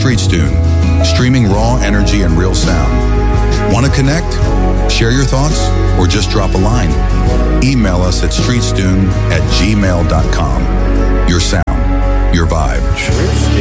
StreetStune, streaming raw energy and real sound. Want to connect? Share your thoughts? Or just drop a line? Email us at streetstune@gmail.com. Your sound, your vibe.